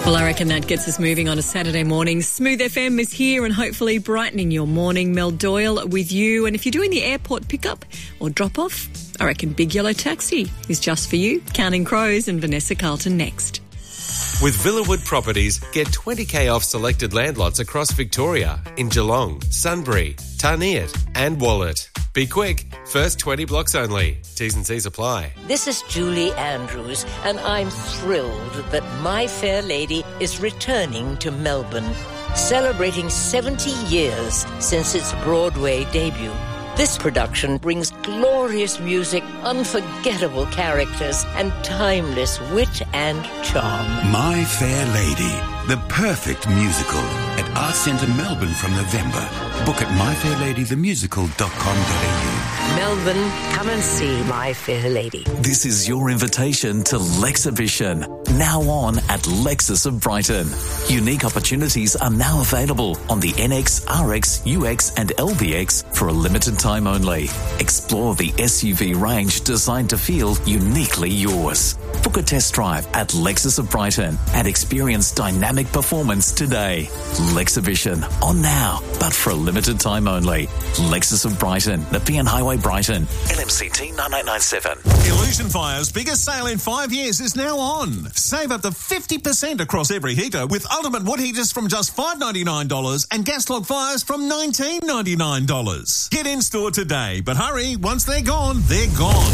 Well, I reckon that gets us moving on a Saturday morning. Smooth FM is here and hopefully brightening your morning. Mel Doyle with you. And if you're doing the airport pickup or drop off, I reckon Big Yellow Taxi is just for you. Counting Crows and Vanessa Carlton next. With Villawood Properties, get 20k off selected land lots across Victoria in Geelong, Sunbury, Tarniat and Wallet. Be quick, first 20 blocks only. T's and C's apply. This is Julie Andrews, and I'm thrilled that My Fair Lady is returning to Melbourne, celebrating 70 years since its Broadway debut. This production brings glorious music, unforgettable characters, and timeless wit and charm. My Fair Lady, the perfect musical at Arts Centre Melbourne from November. Book at myfairladythemusical.com.au. Melbourne, come and see My Fair Lady. This is your invitation to Lexhibition, now on at Lexus of Brighton. Unique opportunities are now available on the NX, RX, UX and LBX for a limited time only. Explore the SUV range designed to feel uniquely yours. Book a test drive at Lexus of Brighton and experience dynamic performance today. Lexhibition, on now, but for a limited time only. Lexus of Brighton, Nepean Highway, Brighton. LMCT 9897. Illusion Fire's biggest sale in 5 years is now on. Save up to 50% across every heater with ultimate wood heaters from just $5.99 and gas log fires from $19.99. Get in store today, but hurry, once they're gone, they're gone.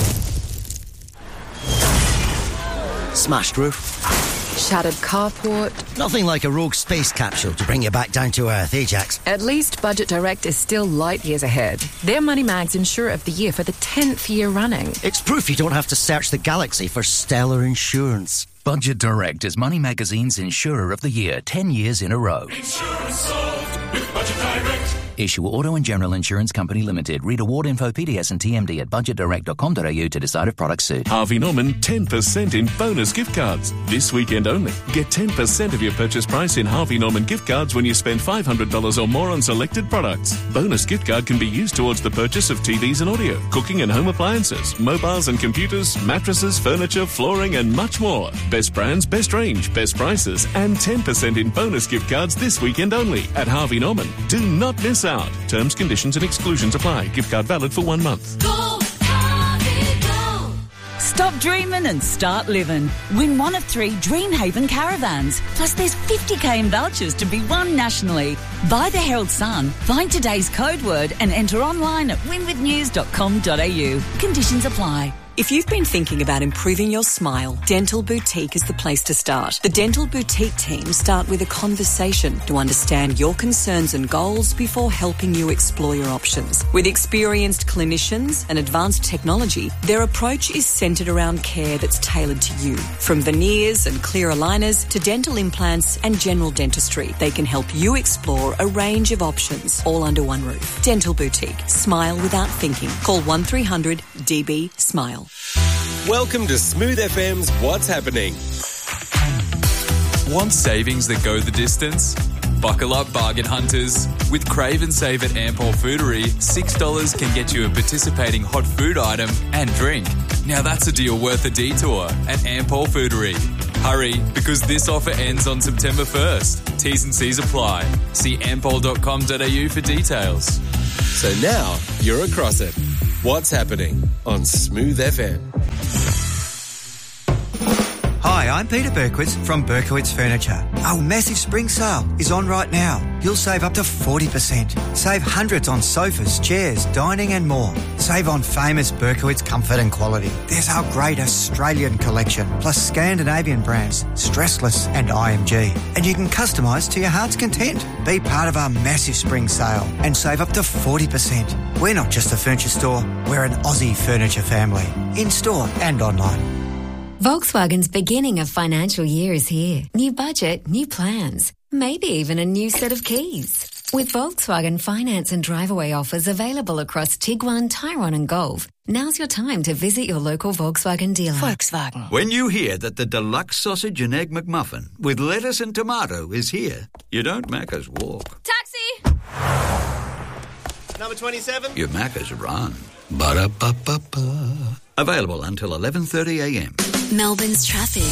Smashed roof. Shattered carport. Nothing like a rogue space capsule to bring you back down to earth, Ajax. At least Budget Direct is still light years ahead. They're Money Mag's Insurer of the Year for the 10th year running. It's proof you don't have to search the galaxy for stellar insurance. Budget Direct is Money Magazine's Insurer of the Year 10 years in a row. Insurance solved with Budget Direct. Issue Auto and General Insurance Company Limited. Read award info, PDS and TMD at budgetdirect.com.au to decide if products suit. Harvey Norman 10% in bonus gift cards. This weekend only. Get 10% of your purchase price in Harvey Norman gift cards when you spend $500 or more on selected products. Bonus gift card can be used towards the purchase of TVs and audio, cooking and home appliances, mobiles and computers, mattresses, furniture, flooring and much more. Best brands, best range, best prices and 10% in bonus gift cards this weekend only at Harvey Norman. Do not miss out. Terms, conditions and exclusions apply. Gift card valid for 1 month. Go, Harvey, go. Stop dreaming and start living. Win one of 3 Dreamhaven caravans. Plus there's 50k in vouchers to be won nationally. Buy the Herald Sun, find today's code word and enter online at winwithnews.com.au. Conditions apply. If you've been thinking about improving your smile, Dental Boutique is the place to start. The Dental Boutique team start with a conversation to understand your concerns and goals before helping you explore your options. With experienced clinicians and advanced technology, their approach is centred around care that's tailored to you. From veneers and clear aligners to dental implants and general dentistry, they can help you explore a range of options, all under one roof. Dental Boutique. Smile without thinking. Call 1300 DB SMILE. Welcome to Smooth FM's What's Happening. Want savings that go the distance? Buckle up, bargain hunters. With Crave and Save at Ampol Foodery, $6 can get you a participating hot food item and drink. Now that's a deal worth a detour at Ampol Foodery. Hurry, because this offer ends on September 1st. T's and C's apply. See ampol.com.au for details. So now you're across it. What's happening on Smooth FM? Hi, I'm Peter Berkowitz from Berkowitz Furniture. Our massive spring sale is on right now. You'll save up to 40%. Save hundreds on sofas, chairs, dining and more. Save on famous Berkowitz comfort and quality. There's our great Australian collection, plus Scandinavian brands, Stressless and IMG. And you can customise to your heart's content. Be part of our massive spring sale and save up to 40%. We're not just a furniture store, we're an Aussie furniture family. In-store and online. Volkswagen's beginning of financial year is here. New budget, new plans, maybe even a new set of keys. With Volkswagen finance and drive-away offers available across Tiguan, Tyrone and Golf, now's your time to visit your local Volkswagen dealer. Volkswagen. When you hear that the deluxe sausage and egg McMuffin with lettuce and tomato is here, you don't Macca's walk. Taxi! Number 27? You Macca's run. Ba-da-ba-ba-ba. Available until 11:30 a.m. Melbourne's traffic.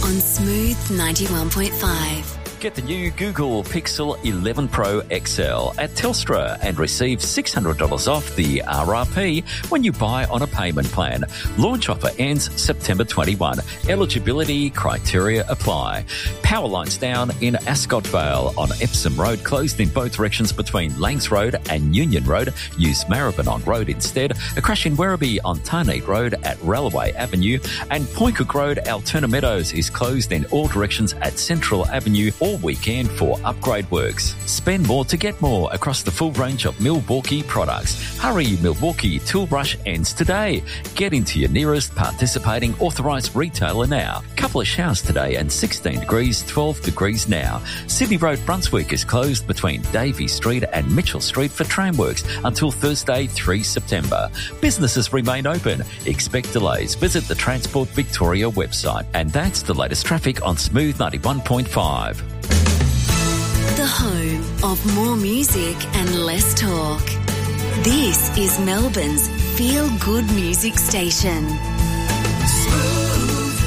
on Smooth 91.5. Get the new Google Pixel 11 Pro XL at Telstra and receive $600 off the RRP when you buy on a payment plan. Launch offer ends September 21. Eligibility criteria apply. Power lines down in Ascot Vale on Epsom Road, closed in both directions between Langs Road and Union Road. Use Maribyrnong Road instead. A crash in Werribee on Tarneit Road at Railway Avenue. And Point Cook Road, Alterna Meadows, is closed in all directions at Central Avenue all weekend for upgrade works. Spend more to get more across the full range of Milwaukee products. Hurry, Milwaukee Tool Brush ends today. Get into your nearest participating authorised retailer now. Couple of showers today and 16 degrees, 12 degrees now. Sydney Road, Brunswick is closed between Davey Street and Mitchell Street for tramworks until Thursday, 3 September. Businesses remain open. Expect delays. Visit the Transport Victoria website. And that's the latest traffic on Smooth 91.5. The home of more music and less talk. This is Melbourne's feel-good music station. Smooth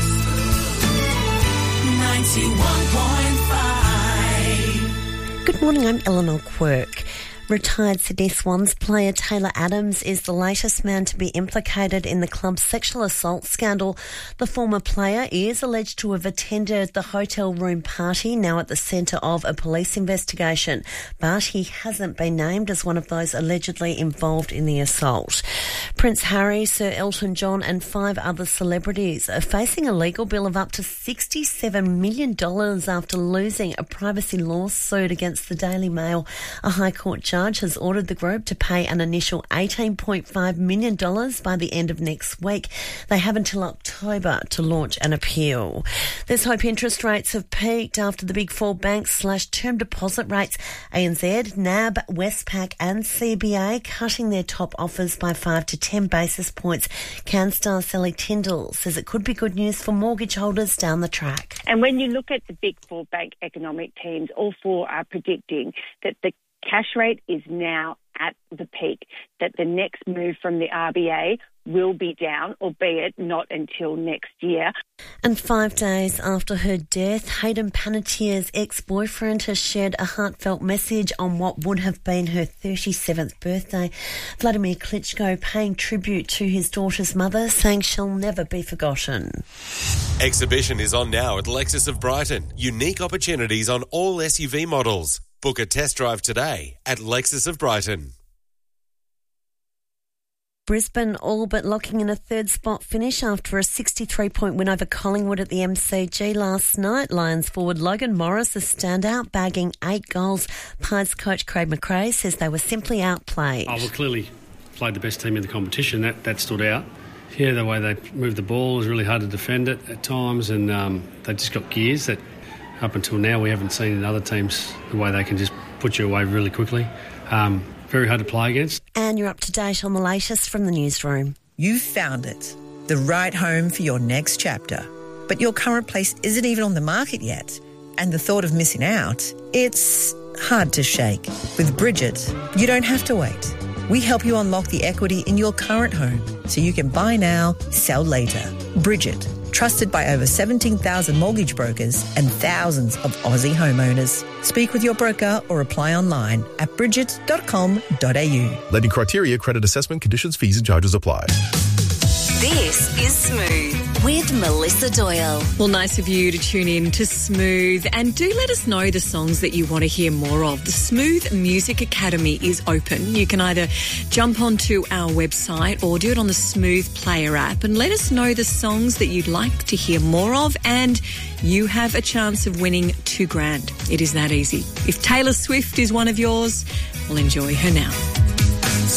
91.5. Good morning, I'm Eleanor Quirk. Retired Sydney Swans player Taylor Adams is the latest man to be implicated in the club's sexual assault scandal. The former player is alleged to have attended the hotel room party, now at the centre of a police investigation, but he hasn't been named as one of those allegedly involved in the assault. Prince Harry, Sir Elton John and 5 other celebrities are facing a legal bill of up to $67 million after losing a privacy lawsuit against the Daily Mail. A High Court judge has ordered the group to pay an initial $18.5 million by the end of next week. They have until October to launch an appeal. There's hope interest rates have peaked after the big 4 banks slashed term deposit rates. ANZ, NAB, Westpac and CBA cutting their top offers by 5 to 10 basis points. CanStar Sally Tyndall says it could be good news for mortgage holders down the track. And when you look at the big 4 bank economic teams, all 4 are predicting that the cash rate is now at the peak, that the next move from the RBA will be down, albeit not until next year. And 5 days after her death, Hayden Panettiere's ex-boyfriend has shared a heartfelt message on what would have been her 37th birthday. Vladimir Klitschko paying tribute to his daughter's mother, saying she'll never be forgotten. Exhibition is on now at Lexus of Brighton. Unique opportunities on all SUV models. Book a test drive today at Lexus of Brighton. Brisbane all but locking in a 3rd spot finish after a 63-point win over Collingwood at the MCG last night. Lions forward Logan Morris, a standout, bagging 8 goals. Pies coach Craig McRae says they were simply outplayed. We clearly played the best team in the competition. That stood out. Yeah, the way they moved the ball was really hard to defend it at times, and they just got gears that up until now we haven't seen in other teams, the way they can just put you away really quickly. Very hard to play against. And you're up to date on the latest from the newsroom. You've found it, the right home for your next chapter. But your current place isn't even on the market yet. And the thought of missing out, it's hard to shake. With Bridget, you don't have to wait. We help you unlock the equity in your current home so you can buy now, sell later. Bridget, trusted by over 17,000 mortgage brokers and thousands of Aussie homeowners. Speak with your broker or apply online at bridget.com.au. Lending criteria, credit assessment, conditions, fees and charges apply. This is Smooth with Melissa Doyle. Well, nice of you to tune in to Smooth, and do let us know the songs that you want to hear more of. The Smooth Music Academy is open. You can either jump onto our website or do it on the Smooth Player app and let us know the songs that you'd like to hear more of, and you have a chance of winning $2,000. It is that easy. If Taylor Swift is one of yours, well, enjoy her now.